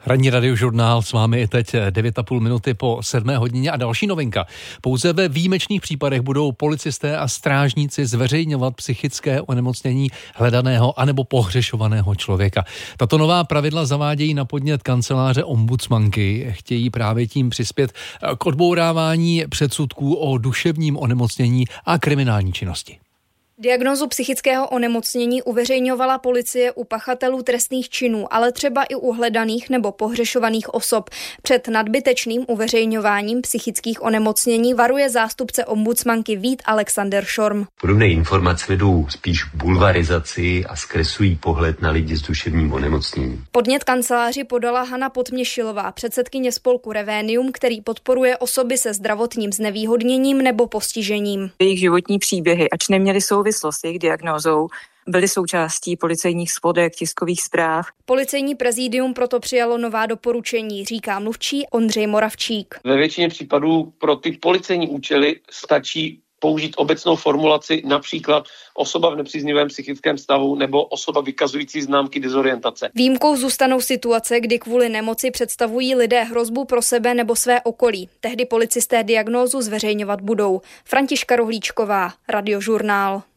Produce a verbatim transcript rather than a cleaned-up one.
Ranní radiožurnál s vámi i teď devět a půl minuty po sedmé hodině a další novinka. Pouze ve výjimečných případech budou policisté a strážníci zveřejňovat psychické onemocnění hledaného anebo pohřešovaného člověka. Tato nová pravidla zavádějí na podnět kanceláře ombudsmanky. Chtějí právě tím přispět k odbourávání předsudků o duševním onemocnění a kriminální činnosti. Diagnózu psychického onemocnění uveřejňovala policie u pachatelů trestných činů, ale třeba i u hledaných nebo pohřešovaných osob. Před nadbytečným uveřejňováním psychických onemocnění varuje zástupce ombudsmanky Vít Alexander Šorm. Podobné informace vedou spíš k bulvarizaci a zkreslují pohled na lidi s duševním onemocněním. Podnět kanceláři podala Hana Podměšilová, předsedkyně spolku Revénium, který podporuje osoby se zdravotním znevýhodněním nebo postižením. Jejich životní příběhy, ač neměly souvislost s jejich diagnózou, byly součástí policejních spodek, tiskových zpráv. Policejní prezidium proto přijalo nová doporučení, říká mluvčí Ondřej Moravčík. Ve většině případů pro ty policejní účely stačí použít obecnou formulaci, například osoba v nepříznivém psychickém stavu nebo osoba vykazující známky dezorientace. Výjimkou zůstanou situace, kdy kvůli nemoci představují lidé hrozbu pro sebe nebo své okolí. Tehdy policisté diagnózu zveřejňovat budou. Františka Rohlíčková, Radiožurnál.